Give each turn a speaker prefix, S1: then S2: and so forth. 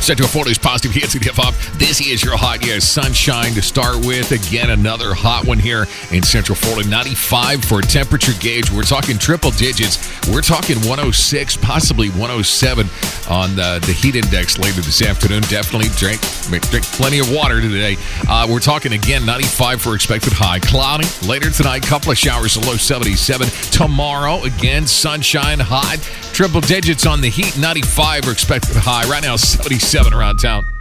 S1: Central Florida's positive hits and hip hop. This is your hot, sunshine to start with. Again, another hot one here in Central Florida. 95 for a temperature gauge. We're talking triple digits. We're talking 106, possibly 107 on the heat index later this afternoon. Definitely drink plenty of water today. We're talking again 95 for expected high. Cloudy later tonight. Couple of showers. A low 77. Tomorrow again sunshine, hot. Triple digits on the heat. 95 for expected high. Right now 77 around town.